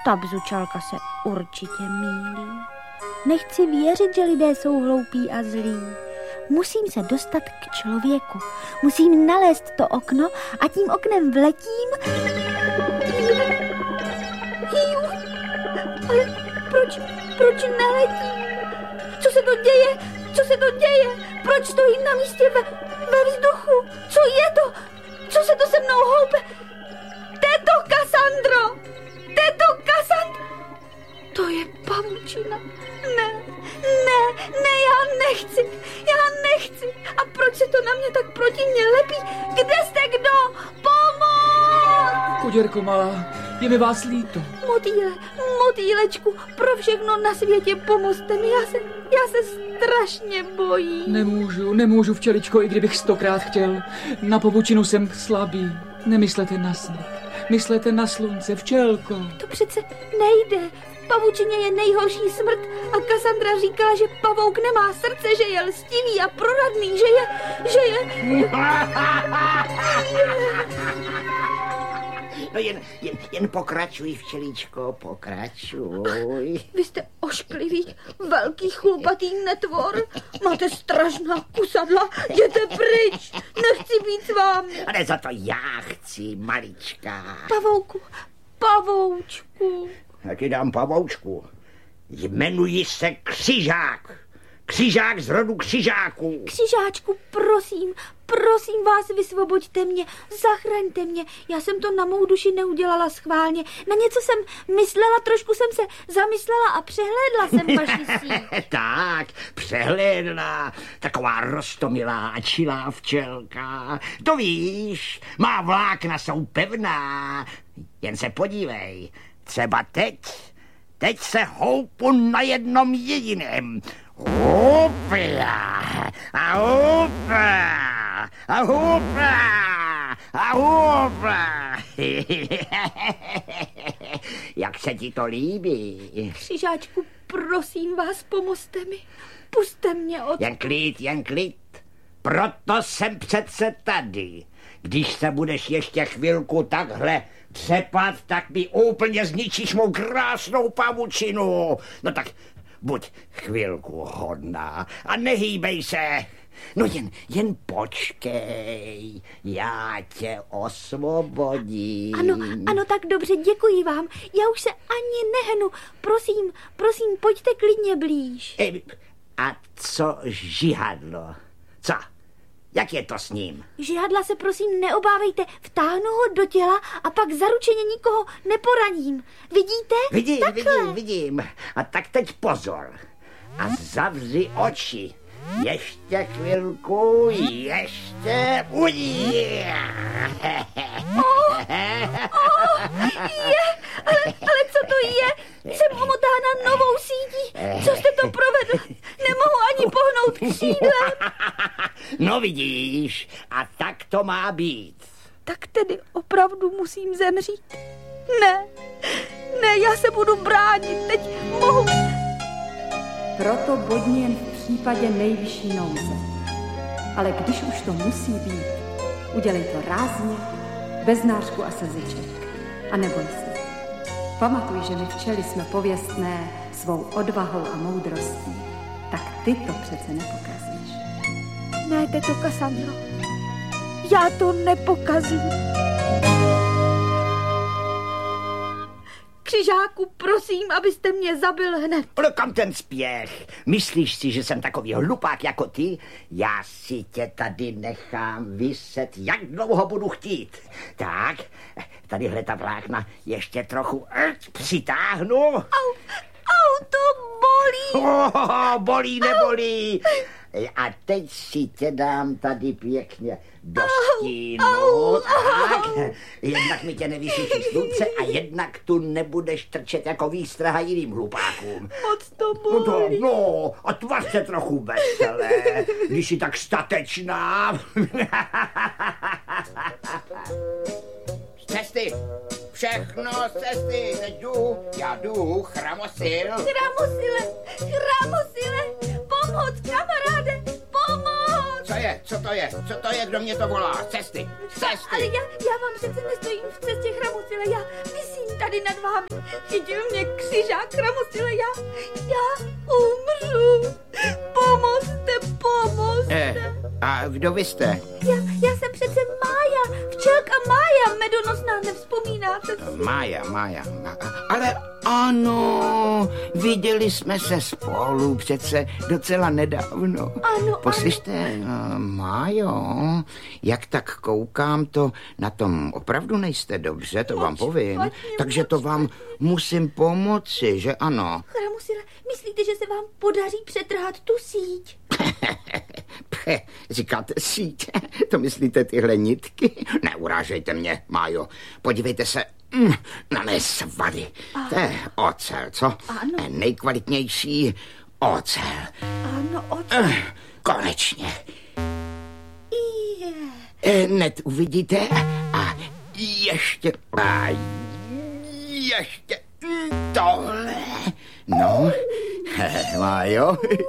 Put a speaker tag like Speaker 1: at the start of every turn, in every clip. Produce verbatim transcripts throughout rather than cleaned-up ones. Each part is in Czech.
Speaker 1: Ta bzučalka se určitě mýlí. Nechci věřit, že lidé jsou hloupí a zlí. Musím se dostat k člověku. Musím nalézt to okno a tím oknem vletím. Jú, ale proč, proč neletím? Co se to děje? Co se to děje? Proč stojím na místě ve, ve vzduchu? Co je to? Co se to se mnou houpe? Teto Cassandro! Teto Cassandro! To je pavučina. Ne, ne, ne, já nechci. Já nechci. A proč se to na mě tak protivně lepí? Kde jste kdo? Pomoc!
Speaker 2: Kuděrko malá, je mi vás líto.
Speaker 1: Motýle, motýlečku, pro všechno na světě pomozte mi. Já se, já se strašně bojím.
Speaker 2: Nemůžu, nemůžu, včeličko, i kdybych stokrát chtěl. Na pavučinu jsem slabý. Nemyslete na sněh. Myslete na slunce, včelko.
Speaker 1: To přece nejde. V pavučině je nejhorší smrt a Cassandra říkala, že pavouk nemá srdce, že je lstivý a proradný, že je, že je...
Speaker 3: No jen, jen, jen pokračuj, včeličko, pokračuj.
Speaker 1: Vy jste ošklivý, velký chlupatý netvor. Máte strašná kusadla, jděte pryč, nechci být s vámi.
Speaker 3: Ale za to já chci, malička.
Speaker 1: Pavouku, pavoučku.
Speaker 3: Já ti dám pavoučku. Jmenuji se Křižák. Křižák z rodu křižáků.
Speaker 1: Křižáčku, prosím, prosím vás, vysvoboďte mě, zachraňte mě. Já jsem to na mou duši neudělala schválně. Na něco jsem myslela, trošku jsem se zamyslela a přehlédla jsem vaši síť.
Speaker 3: Tak, přehlédla. Taková roztomilá a čilá včelka. To víš, má vlákna jsou pevná. Jen se podívej, třeba teď, teď se houpu na jednom jediném. Hupia, a hupa, a hupa, a hupa. Jak se ti to líbí?
Speaker 1: Křižáčku, prosím vás, pomozte mi. Puste mě od...
Speaker 3: Jen klid, jen klid. Proto jsem přece tady. Když se budeš ještě chvilku takhle třepat, tak mi úplně zničíš mou krásnou pavučinu. No tak buď chvilku hodná a nehýbej se. No jen, jen počkej, já tě osvobodím.
Speaker 1: Ano, ano, tak dobře, děkuji vám. Já už se ani nehnu. Prosím, prosím, pojďte klidně blíž.
Speaker 3: E, a co žihadlo? Co? Jak je to s ním?
Speaker 1: Žihadla se prosím neobávejte, vtáhnu ho do těla a pak zaručeně nikoho neporaním. Vidíte?
Speaker 3: Vidím,
Speaker 1: Takhle.
Speaker 3: vidím, vidím. A tak teď pozor. A zavři oči. Ještě chvilku, ještě ují.
Speaker 1: Oh, oh, je, ale, ale co to je? Jsem omotána novou sítí. Co jste to provedl? Nemohu ani pohnout křídlem.
Speaker 3: No vidíš, a tak to má být.
Speaker 1: Tak tedy opravdu musím zemřít? Ne, ne, já se budu bránit, teď mohu...
Speaker 4: Proto bodni jen v případě nejvyšší nouze. Ale když už to musí být, udělej to rázně, bez nářku a slziček. A neboj se. Pamatuj, že my včely jsme pověstné svou odvahou a moudrostí. Tak ty to přece nepokazíš.
Speaker 1: Ne, teto Cassandro, já to nepokazím. Křižáku, prosím, abyste mě zabil hned.
Speaker 3: No kam ten spěch? Myslíš si, že jsem takový hlupák jako ty? Já si tě tady nechám vyset, jak dlouho budu chtít. Tak, tadyhle ta vlákna ještě trochu přitáhnu.
Speaker 1: Au, au, to bolí.
Speaker 3: Oh, bolí, nebolí. A teď si tě dám tady pěkně do stínu. Tak, jednak mi tě nevysuší slunce a jednak tu nebudeš trčet jako výstraha jiným hlupákům.
Speaker 1: Moc to bolí.
Speaker 3: No, no a tvař se trochu veselé, když jsi tak statečná. Z cesty, všechno z cesty, teď jdu, já jdu, chramosil.
Speaker 1: Chramosile, chramosile, pomoc, kamaráde, pomoc.
Speaker 3: Co je, co to je, co to je, kdo mě to volá, z cesty, z cesty.
Speaker 1: Ale já, já vám přece nestojím v cestě, chramosile, já vysím tady nad vámi. Chytil mě křižák, Chramosile, já, já umřu. Pomozte, pomozte.
Speaker 3: Eh, a kdo vy jste?
Speaker 1: Já, já jsem přece Mája, včelka Mája, medonosná, nevzpomínáte si?
Speaker 3: Mája, Mája. Ale ano, viděli jsme se spolu přece docela nedávno.
Speaker 1: Ano,
Speaker 3: Poslyšte, ano. Májo, jak tak koukám, to na tom opravdu nejste dobře, to vám povím.
Speaker 1: Špatně,
Speaker 3: Takže to vám musím pomoci, že ano?
Speaker 1: Chramosile, myslíte, že se vám podaří přetrhat tu síť?
Speaker 3: Pche, říkáte síť, to myslíte tyhle nitky? Neurážejte mě, Májo. Podívejte se mm, na mé svady. To je ocel, co?
Speaker 1: Ano.
Speaker 3: Nejkvalitnější ocel.
Speaker 1: Ano, ocel.
Speaker 3: Eh, konečně.
Speaker 1: Je.
Speaker 3: Eh, Hned uvidíte a ještě a ještě tohle. No, Májo.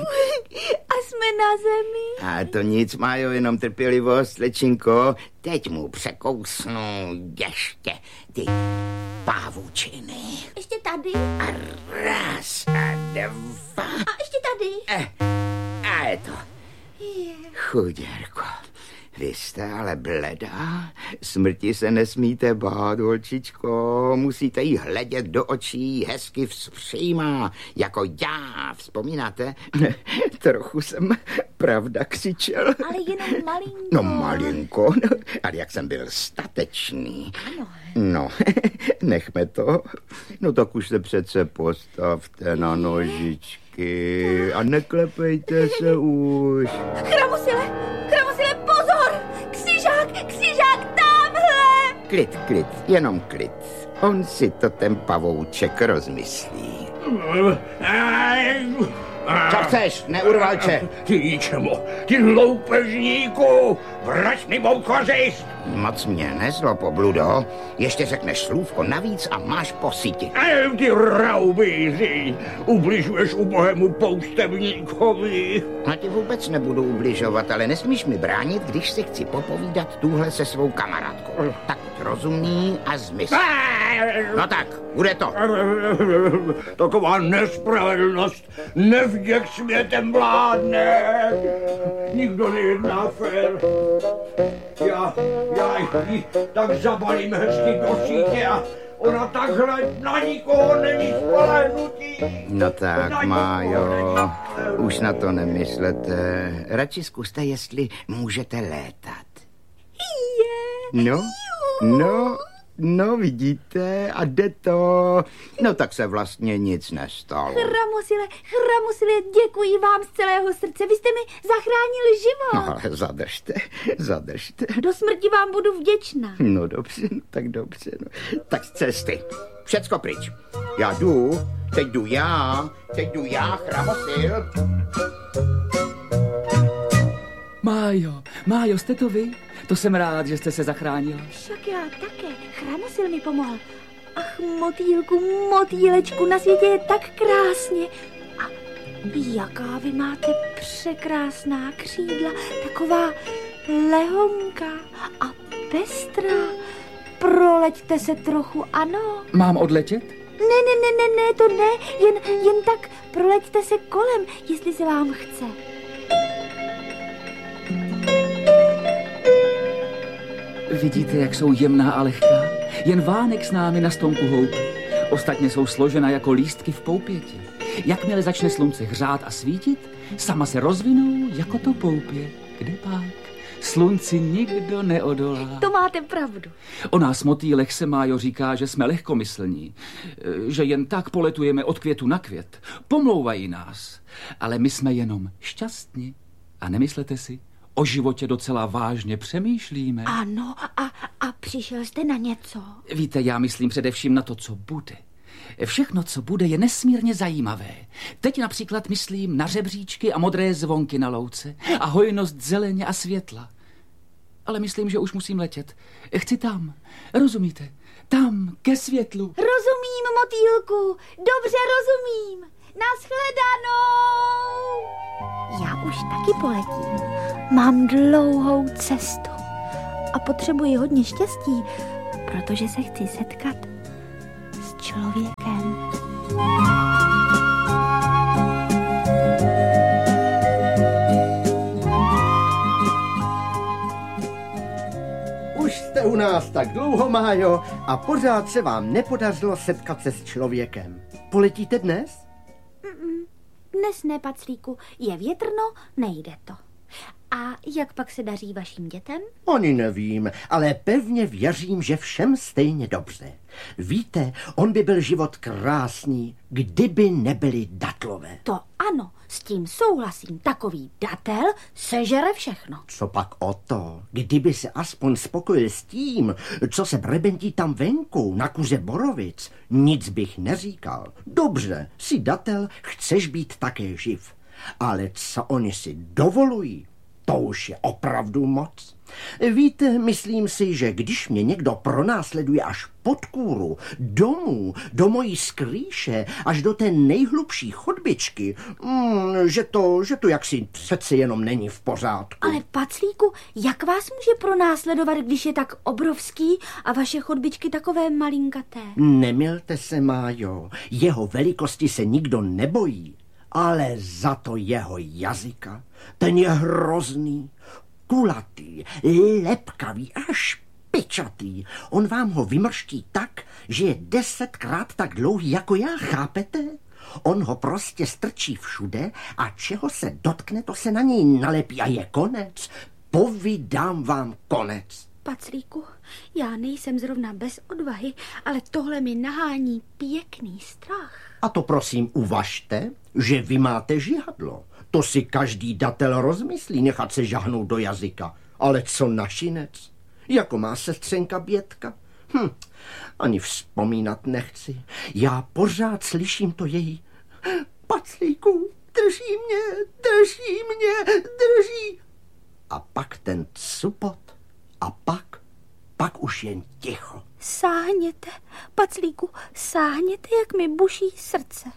Speaker 1: A jsme na zemi.
Speaker 3: A to nic, Májo, jenom trpělivost, slečinko. Teď mu překousnu ještě ty pavučiny.
Speaker 1: Ještě tady.
Speaker 3: A raz a dva.
Speaker 1: A ještě tady.
Speaker 3: Eh, a je to.
Speaker 1: Je.
Speaker 3: Chuděrko, vy jste ale bledá. Smrti se nesmíte bát, holčičko. Musíte jí hledět do očí, hezky vzpřímá, jako já. Vzpomínáte? Trochu jsem pravda křičel.
Speaker 1: Ale jenom malinko.
Speaker 3: No malinko, no, ale jak jsem byl statečný.
Speaker 1: Ano.
Speaker 3: No, nechme to. No tak už se přece postavte na nožičky a neklepejte se už.
Speaker 1: Chramosile, Chramosile, pozor! Křižák, křižák, tamhle!
Speaker 3: Klid, klid, jenom klid. On si to ten pavouček rozmyslí. Co chceš, neurvalče?
Speaker 5: Ty ničemu, ty loupežníku, vrať mi mou kořist!
Speaker 3: Moc mě nezlob, obludo. Ještě řekneš slůvko navíc a máš po síti.
Speaker 5: Ej, ty raubíři, ubližuješ ubohému poustevníkovi.
Speaker 3: A ti vůbec nebudu ubližovat, ale nesmíš mi bránit, když si chci popovídat tuhle se svou kamarádkou. Tak buď rozumný a zmysl. No tak, bude to.
Speaker 5: Taková nespravedlnost nevděk světem vládne. Nikdo nejedná fér. Já, já ji tak zabalím hezky do sítě a ona takhle na nikoho není spolehnutí.
Speaker 3: No tak, Májo, už na to nemyslete. Radši zkuste, jestli můžete létat. No, no, no, vidíte, a jde to. No tak se vlastně nic nestalo.
Speaker 1: Chramosile, Chramosile, děkuji vám z celého srdce. Vy jste mi zachránili život.
Speaker 3: No, ale zadržte, zadržte.
Speaker 1: Do smrti vám budu vděčná.
Speaker 3: No dobře, no, tak dobře. No. Tak z cesty. Všecko pryč. Já jdu, teď jdu já, teď jdu já, Chramosil.
Speaker 2: Májo, Májo, jste to vy? To jsem rád, že jste se zachránil.
Speaker 1: Však já také. Chramosil mi pomohl. Ach, motýlku, motýlečku, na světě je tak krásně. A jaká vy máte překrásná křídla, taková lehonká a pestrá. Proleďte se trochu, ano.
Speaker 2: Mám odletět?
Speaker 1: Ne, ne, ne, ne, ne, to ne, jen, jen tak proleďte se kolem, jestli se vám chce.
Speaker 2: Vidíte, jak jsou jemná a lehká? Jen vánek s námi na stonku houby. Ostatně jsou složena jako lístky v poupěti. Jakmile začne slunce hřát a svítit, sama se rozvinou jako to poupě. Kde pak? Slunci nikdo neodolá.
Speaker 1: To máte pravdu.
Speaker 2: O nás motýlech se, Májo, říká, že jsme lehkomyslní, že jen tak poletujeme od květu na květ. Pomlouvají nás, ale my jsme jenom šťastní. A nemyslete si, o životě docela vážně přemýšlíme.
Speaker 1: Ano, a, a přišel jste na něco?
Speaker 2: Víte, já myslím především na to, co bude. Všechno, co bude, je nesmírně zajímavé. Teď například myslím na žebříčky a modré zvonky na louce a hojnost zeleně a světla. Ale myslím, že už musím letět. Chci tam, rozumíte? Tam, ke světlu.
Speaker 1: Rozumím, motýlku, dobře rozumím. Nashledanou! Já už taky poletím. Mám dlouhou cestu a potřebuji hodně štěstí, protože se chci setkat člověkem.
Speaker 6: Už jste u nás tak dlouho, Májo, a pořád se vám nepodařilo setkat se s člověkem. Poletíte dnes?
Speaker 1: Mm-mm. Dnes ne, Paclíku. Je větrno, nejde to. A jak pak se daří vašim dětem?
Speaker 6: Ani nevím, ale pevně věřím, že všem stejně dobře. Víte, on by byl život krásný, kdyby nebyli datlové.
Speaker 1: To ano, s tím souhlasím. Takový datel sežere všechno.
Speaker 6: Co pak o to, kdyby se aspoň spokojil s tím, co se brebentí tam venku, na kuře borovic, nic bych neříkal. Dobře, si datel, chceš být také živ. Ale co oni si dovolují, to už je opravdu moc. Víte, myslím si, že když mě někdo pronásleduje až pod kůru, domů, do mojí skrýše, až do té nejhlubší chodbičky, mm, že to, že to jaksi přece jenom není v pořádku.
Speaker 1: Ale Paclíku, jak vás může pronásledovat, když je tak obrovský a vaše chodbičky takové malinkaté?
Speaker 6: Nemilte se, Májo, jeho velikosti se nikdo nebojí. Ale za to jeho jazyka, ten je hrozný, kulatý, lepkavý a špičatý. On vám ho vymrští tak, že je desetkrát tak dlouhý jako já, chápete? On ho prostě strčí všude a čeho se dotkne, to se na něj nalepí a je konec. Povídám vám konec.
Speaker 1: Paclíku, já nejsem zrovna bez odvahy, ale tohle mi nahání pěkný strach.
Speaker 6: A to prosím uvažte, že vy máte žihadlo. To si každý datel rozmyslí nechat se žahnout do jazyka. Ale co našinec? Jako má sestřenka Bětka? Hm, ani vzpomínat nechci. Já pořád slyším to její. Paclíku, drží mě, drží mě, drží. A pak ten cupot. A pak, pak už jen ticho.
Speaker 1: Sáhněte, Paclíku, sáhněte, jak mi buší srdce.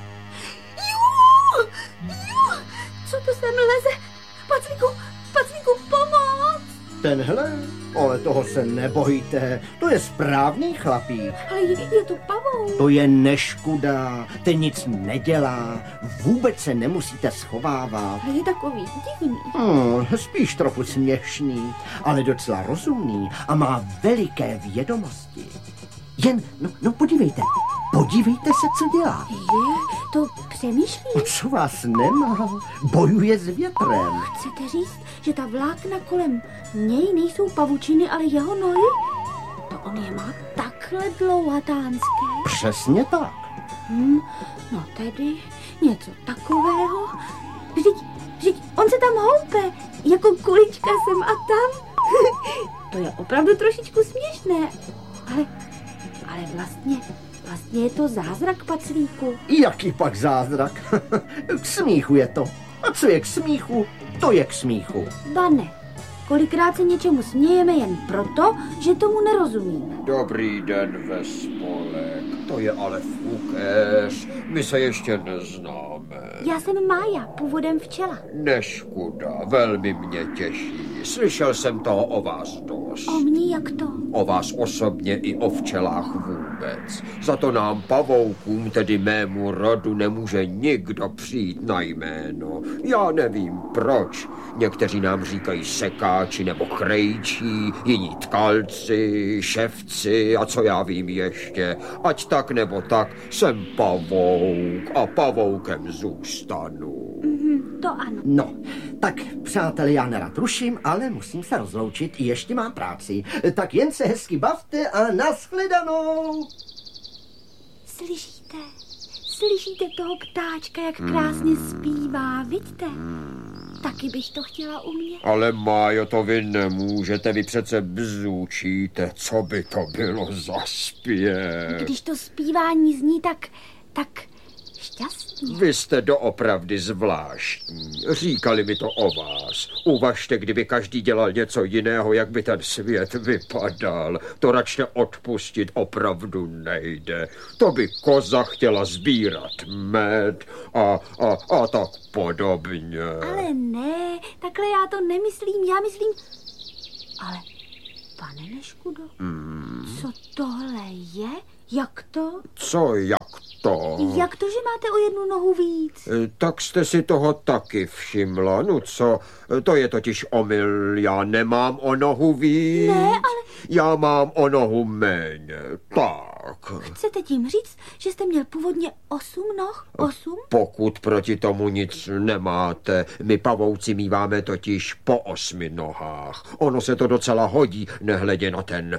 Speaker 1: Jú, jú, co to sem leze? Paclíku, Paclíku, pomoc!
Speaker 6: Tenhle? Ale toho se nebojte, to je správný chlapík.
Speaker 1: Ale je, je tu pavouk.
Speaker 6: To je neškuda, ten nic nedělá, vůbec se nemusíte schovávat.
Speaker 1: Ale je takový divný.
Speaker 6: Hmm, spíš trochu směšný, ale docela rozumný a má veliké vědomosti. Jen, no, no podívejte, podívejte se, co dělá.
Speaker 1: Je, to přemýšlí.
Speaker 6: A co vás nemá? Bojuje s větrem.
Speaker 1: Chcete říct, že ta vlákna kolem něj nejsou pavučiny, ale jeho nohy? To on je má takhle dlouhatánské.
Speaker 6: Přesně tak.
Speaker 1: Hmm, no tedy něco takového. Vždyť, vždyť on se tam houpe, jako kulička sem a tam. To je opravdu trošičku směšné, ale, ale vlastně, vlastně je to zázrak, Paclíku.
Speaker 6: Jaký pak zázrak? K smíchu je to. A co je k smíchu, to je k smíchu.
Speaker 1: Ba ne. Kolikrát se něčemu smějeme jen proto, že tomu nerozumíme.
Speaker 5: Dobrý den, Vespolek. To je ale fukéř. My se ještě neznáme.
Speaker 1: Já jsem Mája, původem včela.
Speaker 5: Neškoda, velmi mě těší. Slyšel jsem toho o vás dost.
Speaker 1: O mně jak to?
Speaker 5: O vás osobně i o včelách vůbec. Za to nám pavoukům, tedy mému rodu, nemůže nikdo přijít na jméno. Já nevím proč. Někteří nám říkají sekáči nebo krejčí, jiní tkalci, ševci a co já vím ještě. Ať tak nebo tak, jsem pavouk a pavoukem zůstanu.
Speaker 1: Mm, to ano.
Speaker 6: No, tak přátelé, já nerad ruším, ale musím se rozloučit, ještě mám práci. Tak jen se hezky bavte a nashledanou.
Speaker 1: Slyšíte? Slyšíte toho ptáčka, jak krásně zpívá, vidíte? Taky bych to chtěla umět.
Speaker 5: Ale Májo, to vy nemůžete, vy přece bzučíte, co by to bylo za zpěv.
Speaker 1: Když to zpívání zní tak, tak šťastně.
Speaker 5: Vy jste doopravdy zvláštní. Říkali mi to o vás. Uvažte, kdyby každý dělal něco jiného, jak by ten svět vypadal. To račte odpustit opravdu nejde. To by koza chtěla sbírat med a, a, a tak podobně.
Speaker 1: Ale ne, takhle já to nemyslím, já myslím... Ale, pane Neškudo, hmm. co tohle je? Jak to?
Speaker 5: Co jak to?
Speaker 1: Jak to, že máte o jednu nohu víc?
Speaker 5: Tak jste si toho taky všimla. No co, to je totiž omyl. Já nemám o nohu víc.
Speaker 1: Ne, ale...
Speaker 5: Já mám o nohu méně. Tak.
Speaker 1: Chcete tím říct, že jste měl původně osm noh? Osm?
Speaker 5: Pokud proti tomu nic nemáte. My pavouci míváme totiž po osmi nohách. Ono se to docela hodí, nehledě na ten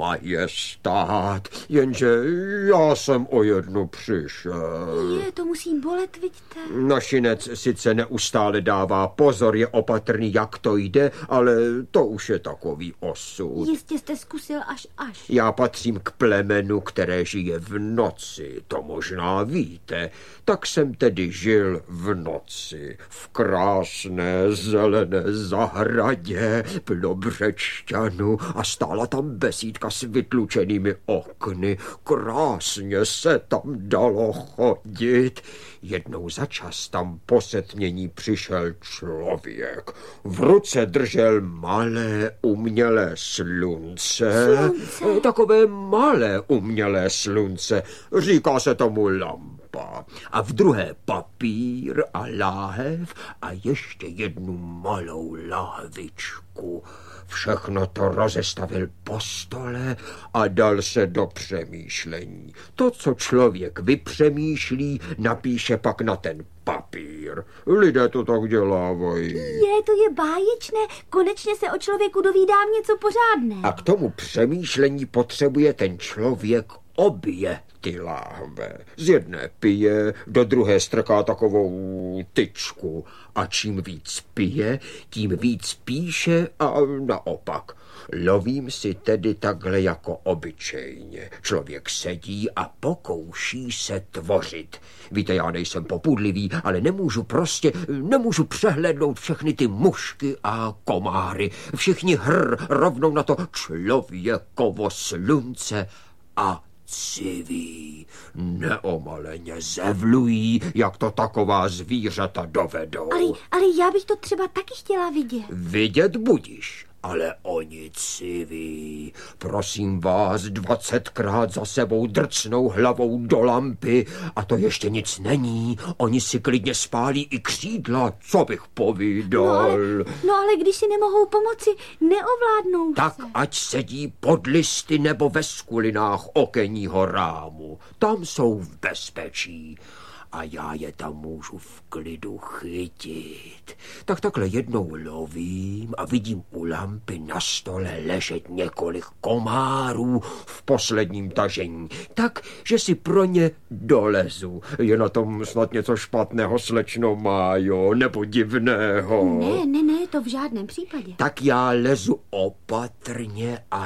Speaker 5: majestát. Jenže já jsem o jednu přišel.
Speaker 1: Je, to musí bolet, vidíte.
Speaker 5: Našinec sice neustále dává pozor, je opatrný, jak to jde, ale to už je takový osud.
Speaker 1: Jistě jste zkusil až až.
Speaker 5: Já patřím k plemenu, které žije v noci, to možná víte. Tak jsem tedy žil v noci, v krásné zelené zahradě, plno břečťanů a stála tam besídka s vytlučenými okny. Krásně se tam dalo chodit. Jednou za čas tam po setmění přišel člověk. V ruce držel malé umělé slunce.
Speaker 1: Slunce.
Speaker 5: Takové malé umělé slunce. Říká se tomu lampa. A v druhé papír a láhev a ještě jednu malou láhvičku. Všechno to rozestavil po stole a dal se do přemýšlení. To, co člověk vypřemýšlí, napíše pak na ten papír. Lidé to tak dělávají.
Speaker 1: Je, to je báječné. Konečně se o člověku dovídám něco pořádné.
Speaker 5: A k tomu přemýšlení potřebuje ten člověk obě ty láhve. Z jedné pije, do druhé strká takovou tyčku. A čím víc pije, tím víc píše a naopak. Lovím si tedy takhle jako obyčejně. Člověk sedí a pokouší se tvořit. Víte, já nejsem popudlivý, ale nemůžu prostě, nemůžu přehlédnout všechny ty mušky a komáry. Všichni hr rovnou na to člověkovo slunce a civí, neomaleně zevlují, jak to taková zvířata dovedou.
Speaker 1: Ale, ale já bych to třeba taky chtěla vidět.
Speaker 5: Vidět budíš, ale oni civí. Prosím vás, dvacetkrát za sebou drcnou hlavou do lampy a to ještě nic není. Oni si klidně spálí i křídla, co bych povídal.
Speaker 1: No ale, no ale když si nemohou pomoci, neovládnou
Speaker 5: Tak
Speaker 1: se.
Speaker 5: ať sedí pod listy nebo ve skulinách okenního rámu. Tam jsou v bezpečí. A já je tam můžu v klidu chytit. Tak takhle jednou lovím a vidím u lampy na stole ležet několik komárů v posledním tažení. Tak, že si pro ně dolezu. Je na tom snad něco špatného, slečno Májo, nebo divného.
Speaker 1: Ne, ne, ne, to v žádném případě.
Speaker 5: Tak já lezu opatrně a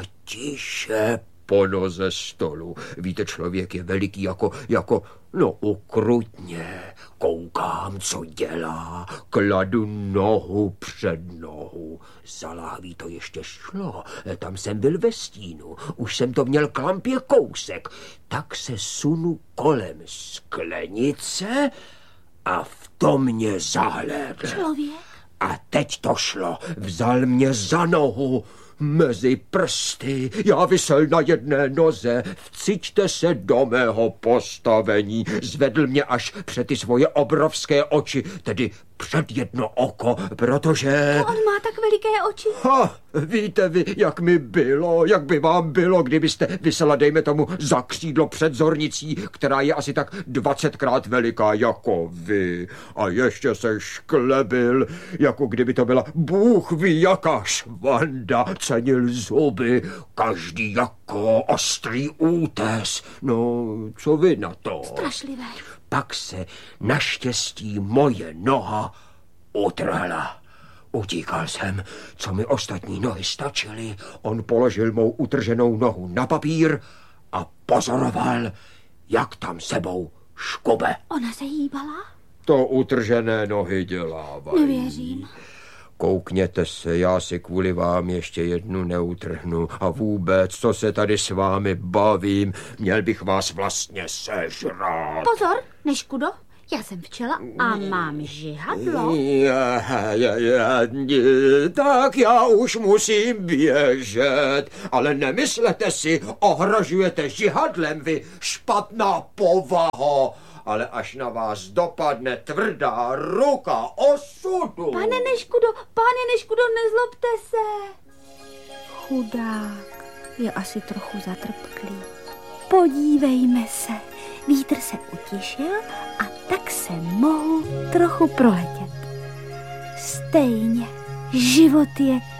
Speaker 5: tiše po noze stolu. Víte, člověk je veliký jako, jako, no ukrutně. Koukám, co dělá, kladu nohu před nohu. Za láhví to ještě šlo, tam jsem byl ve stínu, už jsem to měl k lampě kousek. Tak se sunu kolem sklenice a v tom mě zahlédl.
Speaker 1: Člověk?
Speaker 5: A teď to šlo, vzal mě za nohu, mezi prsty, já visel na jedné noze, vciťte se do mého postavení, zvedl mě až před ty svoje obrovské oči, tedy před jedno oko, protože...
Speaker 1: To on má tak veliké oči.
Speaker 5: Ha, víte vy, jak mi bylo, jak by vám bylo, kdybyste vysela, dejme tomu, za křídlo před zornicí, která je asi tak dvacetkrát veliká jako vy. A ještě se šklebil, jako kdyby to byla Bůh ví jaká švanda, cenil zuby, každý jako ostrý útes. No, co vy na to?
Speaker 1: Strašlivé.
Speaker 5: Pak se naštěstí moje noha utrhla. Utíkal jsem, co mi ostatní nohy stačily. On položil mou utrženou nohu na papír a pozoroval, jak tam sebou škube.
Speaker 1: Ona se hýbala?
Speaker 5: To utržené nohy dělávají.
Speaker 1: Nevěřím.
Speaker 5: Koukněte se, já si kvůli vám ještě jednu neutrhnu. A vůbec, co se tady s vámi bavím, měl bych vás vlastně sežrat.
Speaker 1: Pozor, Neškudo, Já jsem včela a mám žihadlo.
Speaker 5: Je, je, je, tak já už musím běžet. Ale nemyslete si, ohrožujete žihadlem, vy špatná povaho. Ale až na vás dopadne tvrdá ruka osudu.
Speaker 1: Pane Neškudo, pane Neškudo, nezlobte se. Chudák je asi trochu zatrpklý. Podívejme se, vítr se utišil a tak se mohu trochu proletět. Stejně, život je